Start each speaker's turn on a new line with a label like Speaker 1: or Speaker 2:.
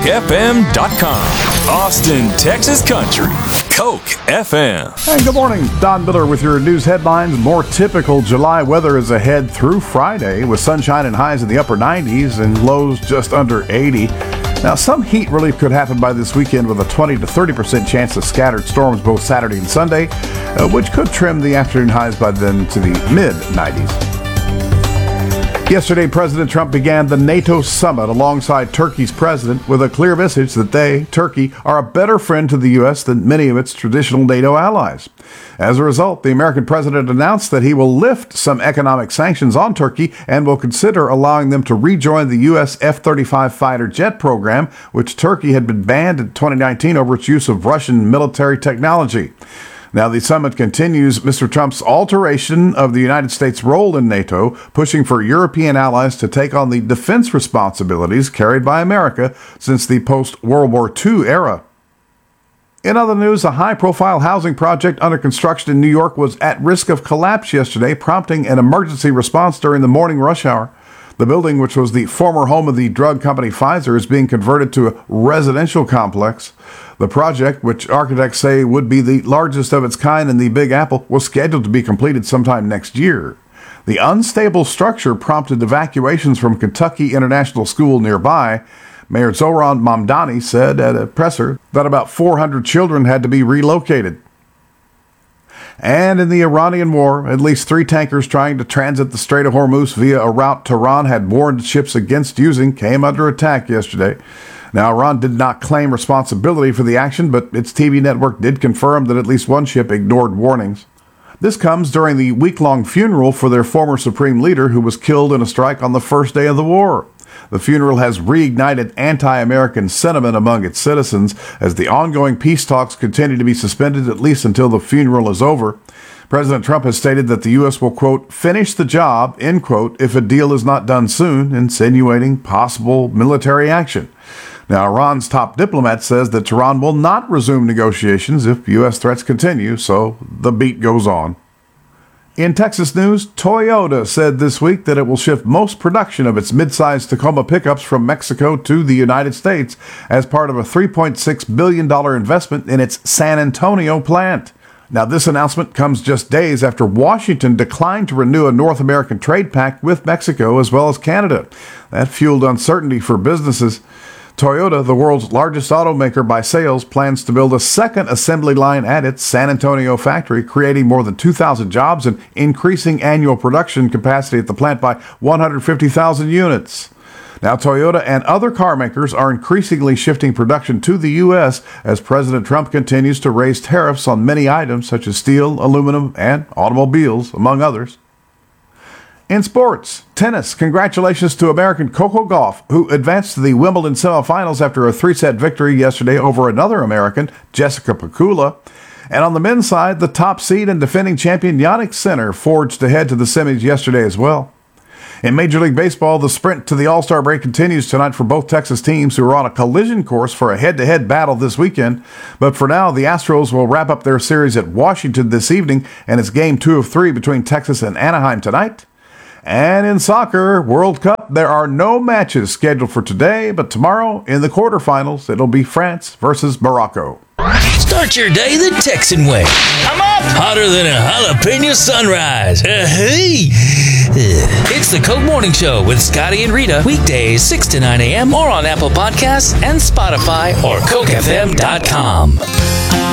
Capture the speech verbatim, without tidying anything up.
Speaker 1: F M dot com. Austin, Texas Country. Coke F M.
Speaker 2: Hey, good morning. Don Miller with your news headlines. More typical July weather is ahead through Friday with sunshine and highs in the upper nineties and lows just under eighty. Now, some heat relief could happen by this weekend with a twenty to thirty percent chance of scattered storms both Saturday and Sunday, uh, which could trim the afternoon highs by then to the mid nineties. Yesterday, President Trump began the NATO summit alongside Turkey's president with a clear message that they, Turkey, are a better friend to the U S than many of its traditional NATO allies. As a result, the American president announced that he will lift some economic sanctions on Turkey and will consider allowing them to rejoin the U S F thirty-five fighter jet program, which Turkey had been banned in twenty nineteen over its use of Russian military technology. Now, the summit continues Mister Trump's alteration of the United States' role in NATO, pushing for European allies to take on the defense responsibilities carried by America since the post-World War Two era. In other news, a high-profile housing project under construction in New York was at risk of collapse yesterday, prompting an emergency response during the morning rush hour. The building, which was the former home of the drug company Pfizer, is being converted to a residential complex. The project, which architects say would be the largest of its kind in the Big Apple, was scheduled to be completed sometime next year. The unstable structure prompted evacuations from Kentucky International School nearby. Mayor Zoran Mamdani said at a presser that about four hundred children had to be relocated. And in the Iranian war, at least three tankers trying to transit the Strait of Hormuz via a route Tehran had warned ships against using came under attack yesterday. Now, Iran did not claim responsibility for the action, but its T V network did confirm that at least one ship ignored warnings. This comes during the week-long funeral for their former supreme leader who was killed in a strike on the first day of the war. The funeral has reignited anti-American sentiment among its citizens as the ongoing peace talks continue to be suspended at least until the funeral is over. President Trump has stated that the U S will, quote, finish the job, end quote, if a deal is not done soon, insinuating possible military action. Now, Iran's top diplomat says that Tehran will not resume negotiations if U S threats continue, so the beat goes on. In Texas news, Toyota said this week that it will shift most production of its midsize Tacoma pickups from Mexico to the United States as part of a three point six billion dollars investment in its San Antonio plant. Now, this announcement comes just days after Washington declined to renew a North American trade pact with Mexico as well as Canada. That fueled uncertainty for businesses. Toyota, the world's largest automaker by sales, plans to build a second assembly line at its San Antonio factory, creating more than two thousand jobs and increasing annual production capacity at the plant by one hundred fifty thousand units. Now, Toyota and other car makers are increasingly shifting production to the U S as President Trump continues to raise tariffs on many items such as steel, aluminum, and automobiles, among others. In sports, tennis, congratulations to American Coco Gauff, who advanced to the Wimbledon semifinals after a three-set victory yesterday over another American, Jessica Pegula. And on the men's side, the top seed and defending champion Jannik Sinner forged ahead to the semis yesterday as well. In Major League Baseball, the sprint to the All-Star break continues tonight for both Texas teams who are on a collision course for a head-to-head battle this weekend. But for now, the Astros will wrap up their series at Washington this evening, and it's game two of three between Texas and Anaheim tonight. And in soccer, World Cup, there are no matches scheduled for today, but tomorrow in the quarterfinals, it'll be France versus Morocco.
Speaker 3: Start your day the Texan way. I'm up! Hotter than a jalapeno sunrise. Hey! It's the Coke Morning Show with Scotty and Rita. Weekdays six to nine a.m. or on Apple Podcasts and Spotify or Coke F M dot com.